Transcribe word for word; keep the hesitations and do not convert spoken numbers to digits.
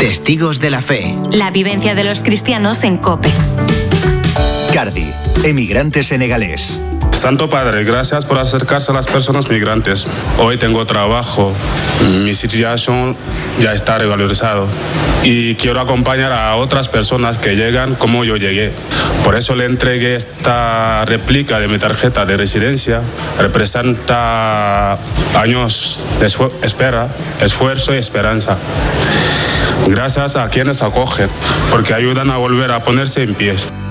Testigos de la Fe. La vivencia de los cristianos en COPE. Cardi, emigrante senegalés. Santo Padre, gracias por acercarse a las personas migrantes. Hoy tengo trabajo, mi situación ya está regularizada y quiero acompañar a otras personas que llegan como yo llegué. Por eso le entregué esta réplica de mi tarjeta de residencia. Representa años de espera, esfuerzo y esperanza. Gracias a quienes acogen, porque ayudan a volver a ponerse en pie.